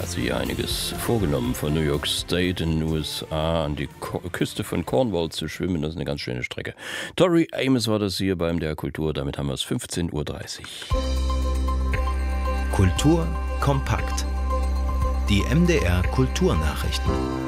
hat sich einiges vorgenommen, von New York State in den USA an die Küste von Cornwall zu schwimmen. Das ist eine ganz schöne Strecke. Tori Amos war das hier beim MDR Kultur. Damit haben wir es 15.30 Uhr. Kultur kompakt. Die MDR Kulturnachrichten.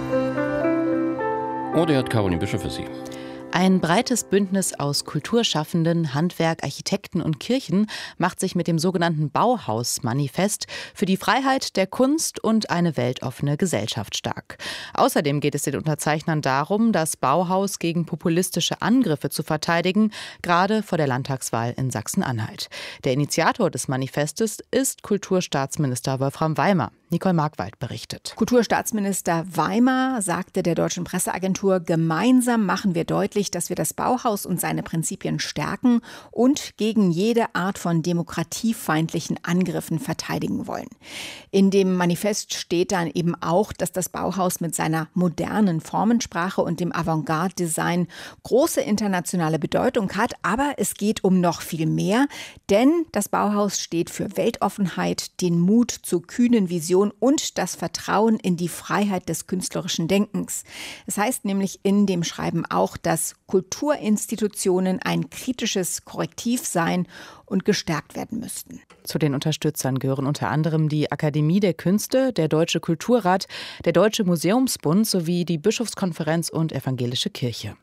Und er hat Caroline Bischof für Sie. Ein breites Bündnis aus Kulturschaffenden, Handwerk, Architekten und Kirchen macht sich mit dem sogenannten Bauhaus-Manifest für die Freiheit der Kunst und eine weltoffene Gesellschaft stark. Außerdem geht es den Unterzeichnern darum, das Bauhaus gegen populistische Angriffe zu verteidigen, gerade vor der Landtagswahl in Sachsen-Anhalt. Der Initiator des Manifestes ist Kulturstaatsminister Wolfram Weimer. Nicole Markwald berichtet. Kulturstaatsminister Weimer sagte der deutschen Presseagentur, gemeinsam machen wir deutlich, dass wir das Bauhaus und seine Prinzipien stärken und gegen jede Art von demokratiefeindlichen Angriffen verteidigen wollen. In dem Manifest steht dann eben auch, dass das Bauhaus mit seiner modernen Formensprache und dem Avantgarde-Design große internationale Bedeutung hat. Aber es geht um noch viel mehr, denn das Bauhaus steht für Weltoffenheit, den Mut zu kühnen Visionen und das Vertrauen in die Freiheit des künstlerischen Denkens. Es heißt nämlich in dem Schreiben auch, dass Kulturinstitutionen ein kritisches Korrektiv seien und gestärkt werden müssten. Zu den Unterstützern gehören unter anderem die Akademie der Künste, der Deutsche Kulturrat, der Deutsche Museumsbund sowie die Bischofskonferenz und Evangelische Kirche.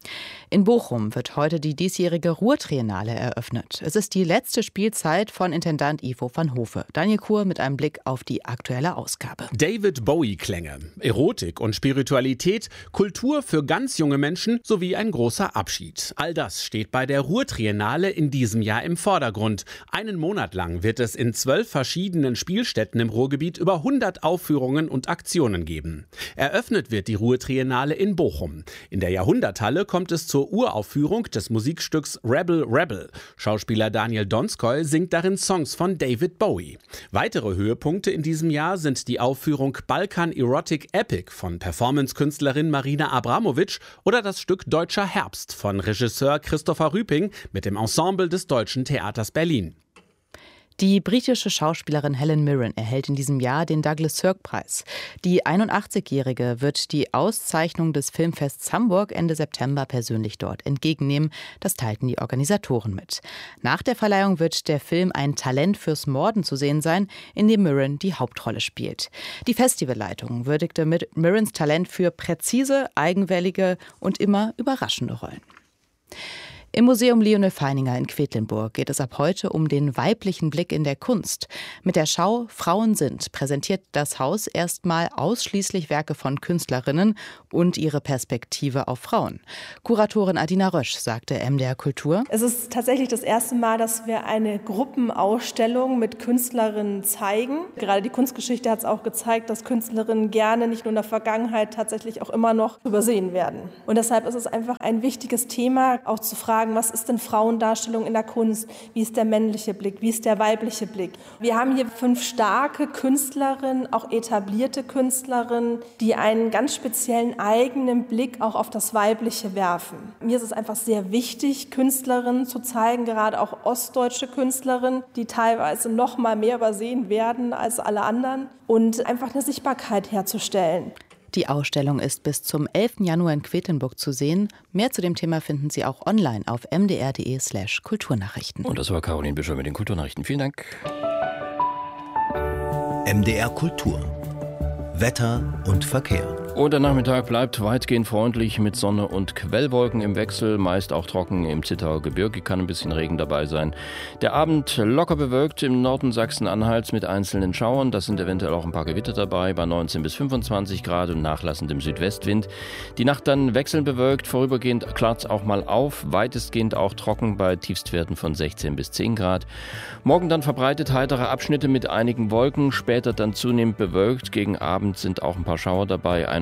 In Bochum wird heute die diesjährige Ruhrtriennale eröffnet. Es ist die letzte Spielzeit von Intendant Ivo van Hove. Daniel Kuhr mit einem Blick auf die aktuelle Ausgabe. David Bowie-Klänge, Erotik und Spiritualität, Kultur für ganz junge Menschen sowie ein großer Abschied. All das steht bei der Ruhrtriennale in diesem Jahr im Vordergrund. Einen Monat lang wird es in 12 verschiedenen Spielstätten im Ruhrgebiet über 100 Aufführungen und Aktionen geben. Eröffnet wird die Ruhrtriennale in Bochum. In der Jahrhunderthalle kommt es zur Uraufführung des Musikstücks Rebel Rebel. Schauspieler Daniel Donskoy singt darin Songs von David Bowie. Weitere Höhepunkte in diesem Jahr sind die Aufführung Balkan Erotic Epic von Performance-Künstlerin Marina Abramovic oder das Stück Deutscher Herbst von Regisseur Christopher Rüping mit dem Ensemble des Deutschen Theaters Berlin. Die britische Schauspielerin Helen Mirren erhält in diesem Jahr den Douglas-Sirk-Preis. Die 81-Jährige wird die Auszeichnung des Filmfests Hamburg Ende September persönlich dort entgegennehmen. Das teilten die Organisatoren mit. Nach der Verleihung wird der Film Ein Talent fürs Morden zu sehen sein, in dem Mirren die Hauptrolle spielt. Die Festivalleitung würdigte Mirrens Talent für präzise, eigenwillige und immer überraschende Rollen. Im Museum Lionel Feininger in Quedlinburg geht es ab heute um den weiblichen Blick in der Kunst. Mit der Schau Frauen sind präsentiert das Haus erstmal ausschließlich Werke von Künstlerinnen und ihre Perspektive auf Frauen. Kuratorin Adina Rösch sagte MDR Kultur: Es ist tatsächlich das erste Mal, dass wir eine Gruppenausstellung mit Künstlerinnen zeigen. Gerade die Kunstgeschichte hat es auch gezeigt, dass Künstlerinnen gerne nicht nur in der Vergangenheit tatsächlich auch immer noch übersehen werden. Und deshalb ist es einfach ein wichtiges Thema, auch zu fragen, was ist denn Frauendarstellung in der Kunst? Wie ist der männliche Blick? Wie ist der weibliche Blick? Wir haben hier 5 starke Künstlerinnen, auch etablierte Künstlerinnen, die einen ganz speziellen eigenen Blick auch auf das Weibliche werfen. Mir ist es einfach sehr wichtig, Künstlerinnen zu zeigen, gerade auch ostdeutsche Künstlerinnen, die teilweise noch mal mehr übersehen werden als alle anderen und einfach eine Sichtbarkeit herzustellen. Die Ausstellung ist bis zum 11. Januar in Quedlinburg zu sehen. Mehr zu dem Thema finden Sie auch online auf mdr.de/Kulturnachrichten. Und das war Caroline Bischof mit den Kulturnachrichten. Vielen Dank. MDR Kultur. Wetter und Verkehr. Und der Nachmittag bleibt weitgehend freundlich mit Sonne und Quellwolken im Wechsel, meist auch trocken im Zittauer Gebirge, kann ein bisschen Regen dabei sein. Der Abend locker bewölkt im Norden Sachsen-Anhalts mit einzelnen Schauern, das sind eventuell auch ein paar Gewitter dabei, bei 19 bis 25 Grad und nachlassendem Südwestwind. Die Nacht dann wechselnd bewölkt, vorübergehend klart es auch mal auf, weitestgehend auch trocken bei Tiefstwerten von 16 bis 10 Grad. Morgen dann verbreitet heitere Abschnitte mit einigen Wolken, später dann zunehmend bewölkt, gegen Abend sind auch ein paar Schauer dabei,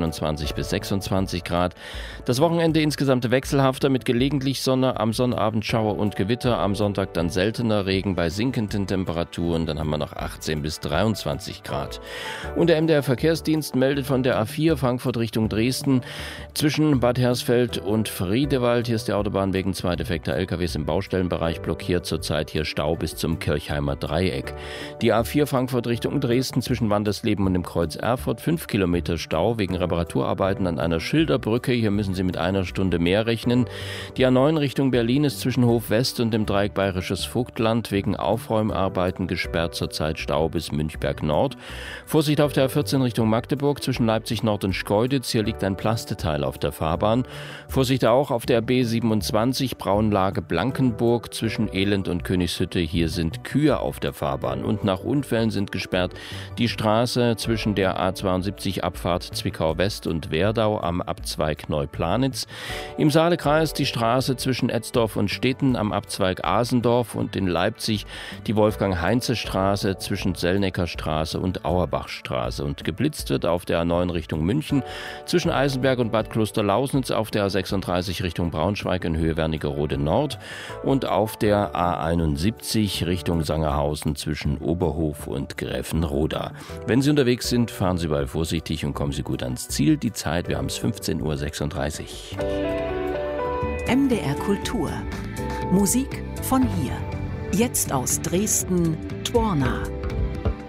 21 bis 26 Grad. Das Wochenende insgesamt wechselhafter mit gelegentlich Sonne, am Sonnabend Schauer und Gewitter, am Sonntag dann seltener Regen bei sinkenden Temperaturen, dann haben wir noch 18 bis 23 Grad. Und der MDR Verkehrsdienst meldet von der A4 Frankfurt Richtung Dresden zwischen Bad Hersfeld und Friedewald. Hier ist die Autobahn wegen 2 defekter LKWs im Baustellenbereich blockiert. Zurzeit hier Stau bis zum Kirchheimer Dreieck. Die A4 Frankfurt Richtung Dresden zwischen Wandersleben und dem Kreuz Erfurt 5 Kilometer Stau wegen Reparaturarbeiten an einer Schilderbrücke. Hier müssen Sie mit einer Stunde mehr rechnen. Die A9 Richtung Berlin ist zwischen Hof West und dem Dreieck Bayerisches Vogtland wegen Aufräumarbeiten gesperrt. Zurzeit Stau bis Münchberg Nord. Vorsicht auf der A14 Richtung Magdeburg zwischen Leipzig Nord und Schkeuditz. Hier liegt ein Plasteteil auf der Fahrbahn. Vorsicht auch auf der B27 Braunlage Blankenburg zwischen Elend und Königshütte. Hier sind Kühe auf der Fahrbahn. Und nach Unfällen sind gesperrt die Straße zwischen der A72 Abfahrt Zwickau West und Werdau am Abzweig Neuplanitz. Im Saalekreis die Straße zwischen Etzdorf und Steten am Abzweig Asendorf und in Leipzig die Wolfgang-Heinze-Straße zwischen Sellnecker Straße und Auerbachstraße. Und geblitzt wird auf der A9 Richtung München zwischen Eisenberg und Bad Klosterlausnitz, auf der A36 Richtung Braunschweig in Höhe Wernigerode Nord und auf der A71 Richtung Sangerhausen zwischen Oberhof und Gräfenroda. Wenn Sie unterwegs sind, fahren Sie überall vorsichtig und kommen Sie gut ans Ziel. Die Zeit, wir haben es 15:36 Uhr. MDR Kultur. Musik von hier. Jetzt aus Dresden, Tworna.